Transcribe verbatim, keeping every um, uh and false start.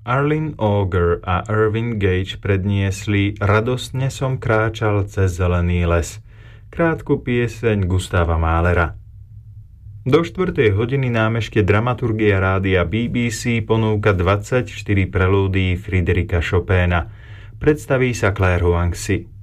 Arlene Auger a Irving Gage predniesli Radostne som kráčal cez zelený les, krátku pieseň Gustava Mahlera. Do štvrtej hodiny nám ešte dramaturgia rádia bé bé cé ponúka dvadsaťštyri prelúdií Friderika Chopina. Predstaví sa Claire Huangzi.